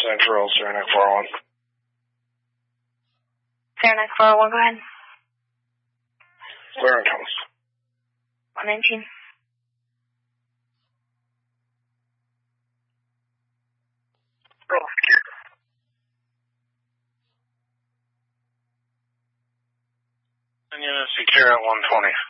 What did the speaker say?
Thanks for all, Saranac 401. Saranac 401, go ahead. Where in Thomas? 119. Roll. And you secure at 120.